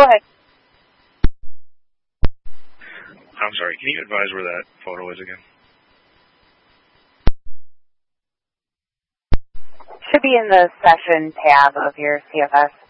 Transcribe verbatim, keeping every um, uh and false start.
ahead. I'm sorry, can you advise where that photo is again? Should be in the session tab of your C F S.